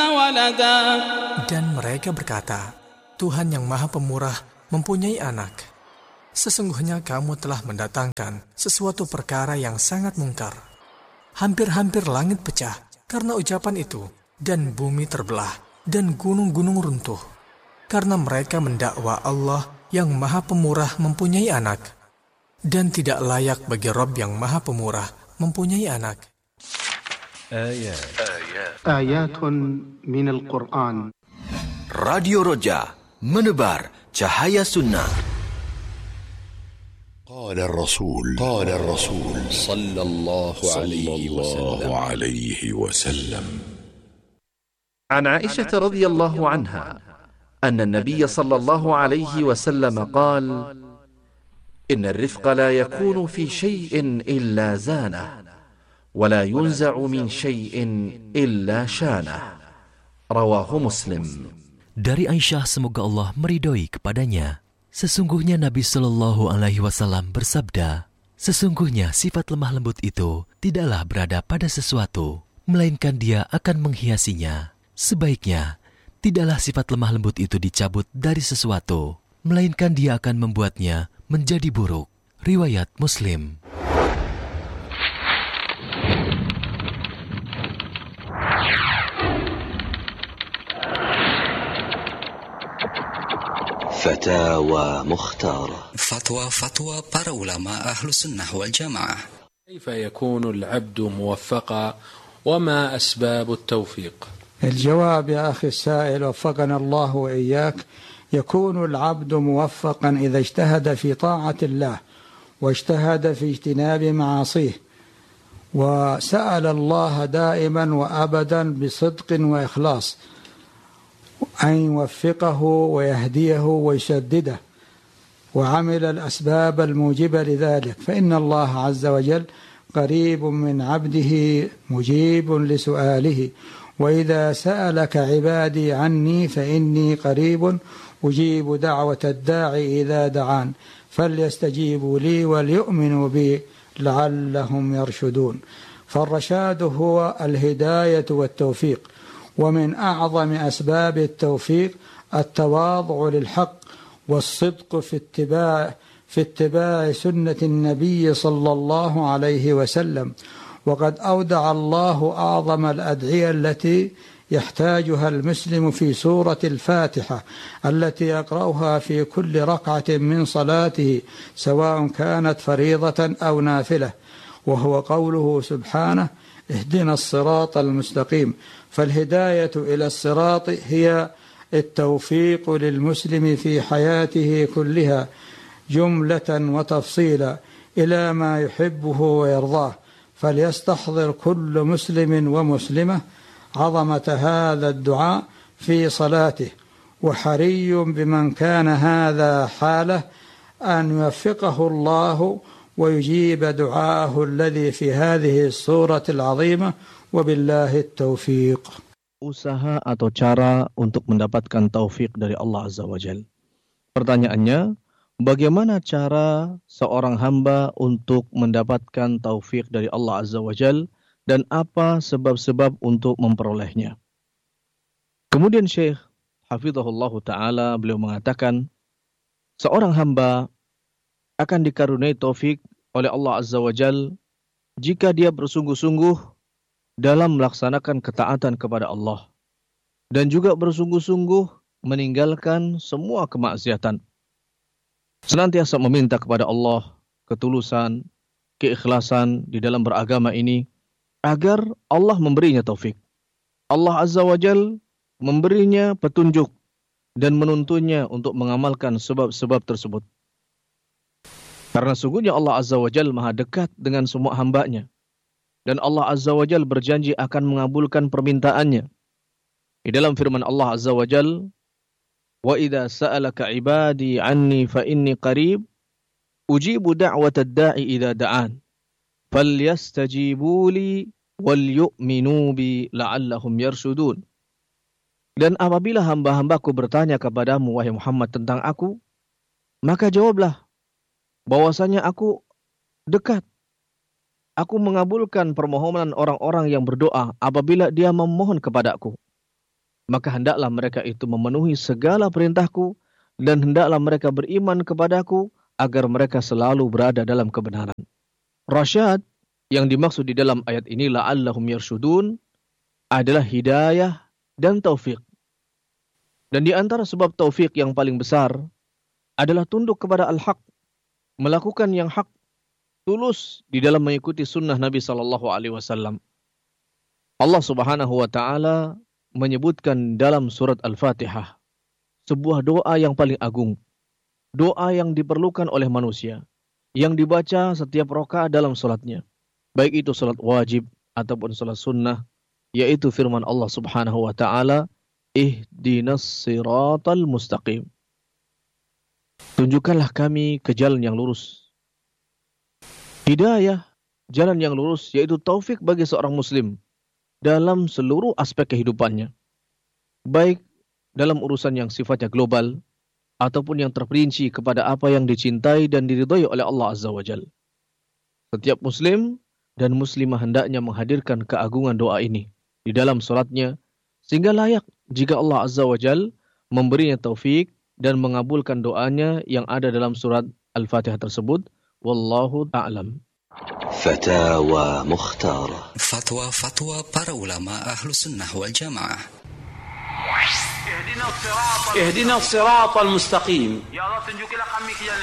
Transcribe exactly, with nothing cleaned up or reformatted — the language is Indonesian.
ولدا. Dan mereka berkata, Tuhan yang Maha Pemurah mempunyai anak. Sesungguhnya kamu telah mendatangkan sesuatu perkara yang sangat mungkar. Hampir-hampir langit pecah karena ucapan itu, dan bumi terbelah, dan gunung-gunung runtuh. Karena mereka mendakwa Allah yang Maha Pemurah mempunyai anak. Dan tidak layak bagi Rabb yang Maha Pemurah mempunyai anak. Ayat. آيات من القرآن. Radio Roja, menebar cahaya sunnah. قال الرسول قال الرسول صلى الله عليه وسلم عليه وسلم عن عائشة رضي الله عنها أن النبي صلى الله عليه وسلم قال: إن الرفق لا يكون في شيء إلا زانه، ولا ينزع من شيء إلا شانه. رواه مسلم. Dari Aisyah, semoga Allah meridhoi kepadanya, sesungguhnya Nabi Shallallahu Alaihi Wasallam bersabda, sesungguhnya sifat lemah lembut itu tidaklah berada pada sesuatu, melainkan dia akan menghiasinya. Sebaiknya, tidaklah sifat lemah lembut itu dicabut dari sesuatu, melainkan dia akan membuatnya menjadi buruk. Riwayat Muslim. Fatawa Mukhtar. Fatwa-fatwa para ulama Ahlus Sunnah wal Jamaah. كيف يكون العبد موفقا وما أسباب التوفيق؟ الجواب يا أخي السائل وفقنا الله وإياك، يكون العبد موفقا إذا اجتهد في طاعة الله واجتهد في اجتناب معاصيه وسأل الله دائما وأبدا بصدق وإخلاص أن يوفقه ويهديه ويسدده، وعمل الأسباب الموجبة لذلك، فإن الله عز وجل قريب من عبده مجيب لسؤاله، وإذا سألك عبادي عني فإني قريب أجيب دعوة الداعي إذا دعان فليستجيبوا لي وليؤمنوا بي لعلهم يرشدون. فالرشاد هو الهداية والتوفيق، ومن أعظم أسباب التوفيق التواضع للحق والصدق في اتباع في اتباع سنة النبي صلى الله عليه وسلم. وقد أودع الله أعظم الأدعية التي يحتاجها المسلم في سورة الفاتحة التي يقرأها في كل ركعة من صلاته سواء كانت فريضة أو نافلة، وهو قوله سبحانه: اهدنا الصراط المستقيم. فالهداية إلى الصراط هي التوفيق للمسلم في حياته كلها جملة وتفصيلا إلى ما يحبه ويرضاه، فليستحضر كل مسلم ومسلمة عظمة هذا الدعاء في صلاته، وحري بمن كان هذا حاله أن يوفقه الله ويجيب دعاءه الذي في هذه السورة العظيمة، وبالله التوفيق. Usaha atau cara untuk mendapatkan taufik dari Allah Azza wa Jalla. Pertanyaannya, bagaimana cara seorang hamba untuk mendapatkan taufik dari Allah Azza wa Jalla dan apa sebab-sebab untuk memperolehnya? Kemudian Syekh Hafizahullah Ta'ala beliau mengatakan, seorang hamba akan dikaruniai taufik oleh Allah Azza wa Jalla jika dia bersungguh-sungguh dalam melaksanakan ketaatan kepada Allah dan juga bersungguh-sungguh meninggalkan semua kemaksiatan. Senantiasa meminta kepada Allah ketulusan, keikhlasan di dalam beragama ini agar Allah memberinya taufik. Allah Azza wa Jal memberinya petunjuk dan menuntunnya untuk mengamalkan sebab-sebab tersebut. Karena sungguhnya Allah Azza wa Jal maha dekat dengan semua hambanya. Dan Allah Azza wa Jal berjanji akan mengabulkan permintaannya. Di dalam firman Allah Azza wa Jal, wa idza sa'alaka ibadi anni fa inni qarib ujibu da'watad da'i idza da'an falyastajibu li wal yu'minu bi la'allahum yarshudun. Dan apabila hamba-hambaku bertanya kepadamu wahai Muhammad tentang aku, maka jawablah bahwasanya aku dekat. Aku mengabulkan permohonan orang-orang yang berdoa apabila dia memohon kepadaku. maka hendaklah mereka itu memenuhi segala perintahku dan hendaklah mereka beriman kepadaku agar mereka selalu berada dalam kebenaran. Rasyad yang dimaksud di dalam ayat ini la'allahum yarsyudun adalah hidayah dan taufik. Dan di antara sebab taufik yang paling besar adalah tunduk kepada al-haq, melakukan yang hak, tulus di dalam mengikuti sunnah Nabi sallallahu alaihi wasallam. Allah Subhanahu wa taala menyebutkan dalam surat Al-Fatihah sebuah doa yang paling agung, doa yang diperlukan oleh manusia, yang dibaca setiap rakaat dalam salatnya, baik itu salat wajib ataupun salat sunnah, yaitu firman Allah Subhanahu wa taala, ihdinas siratal mustaqim. Tunjukkanlah kami ke jalan yang lurus. Hidayah, jalan yang lurus, yaitu taufik bagi seorang muslim dalam seluruh aspek kehidupannya, baik dalam urusan yang sifatnya global ataupun yang terperinci kepada apa yang dicintai dan diridhai oleh Allah Azza wa Jalla. Setiap muslim dan muslimah hendaknya menghadirkan keagungan doa ini di dalam salatnya, sehingga layak jika Allah Azza wa Jalla memberinya taufik dan mengabulkan doanya yang ada dalam surat Al-Fatihah tersebut. Wallahu a'lam. Fatawa Mukhtara. Fatwa-fatwa para ulama Ahlus Sunnah wal Jamaah. Ihdina as-siratal mustaqim. Ya Allah, tunjukilah kami ke jalan